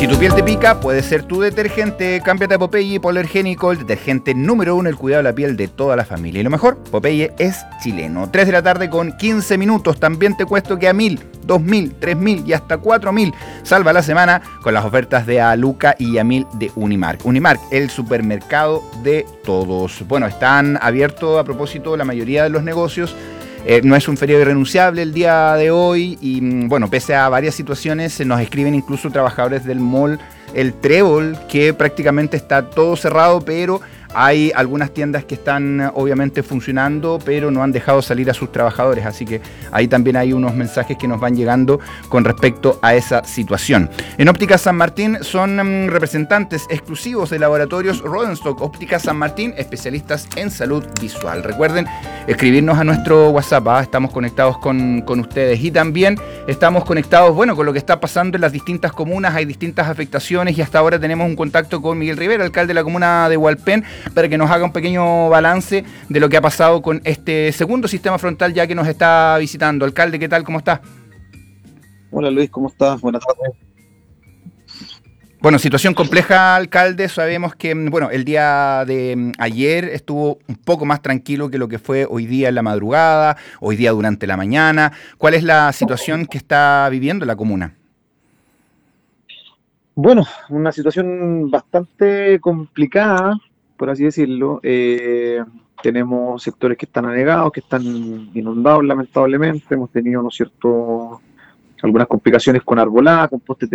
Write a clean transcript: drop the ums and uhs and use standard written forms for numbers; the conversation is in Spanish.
Si tu piel te pica, puede ser tu detergente. Cámbiate a Popeye Hipoalergénico, el detergente número 1, el cuidado de la piel de toda la familia. Y lo mejor, Popeye es chileno. 3 de la tarde con 15 minutos. También te cuento que a 1.000, 2.000, 3.000 y hasta 4.000 salva la semana con las ofertas de Aluca y Yamil de Unimark. Unimark, el supermercado de todos. Bueno, están abiertos a propósito la mayoría de los negocios. No es un feriado irrenunciable el día de hoy y bueno, pese a varias situaciones, nos escriben incluso trabajadores del mall El Trébol, que prácticamente está todo cerrado, pero hay algunas tiendas que están obviamente funcionando, pero no han dejado salir a sus trabajadores, así que ahí también hay unos mensajes que nos van llegando con respecto a esa situación. En Óptica San Martín son representantes exclusivos de laboratorios Rodenstock. Óptica San Martín, especialistas en salud visual. Recuerden escribirnos a nuestro WhatsApp, estamos conectados con ustedes y también estamos conectados, bueno, con lo que está pasando en las distintas comunas. Hay distintas afectaciones y hasta ahora tenemos un contacto con Miguel Rivera, alcalde de la comuna de Hualpén, para que nos haga un pequeño balance de lo que ha pasado con este segundo sistema frontal ya que nos está visitando. Alcalde, ¿qué tal? ¿Cómo está? Hola Luis, ¿cómo estás? Buenas tardes. Bueno, situación compleja, alcalde. Sabemos que, bueno, el día de ayer estuvo un poco más tranquilo que lo que fue hoy día en la madrugada, hoy día durante la mañana. ¿Cuál es la situación que está viviendo la comuna? Bueno, una situación bastante complicada, por así decirlo. Tenemos sectores que están anegados, que están inundados lamentablemente. Hemos tenido, ¿no es cierto?, algunas complicaciones con arbolada, con postes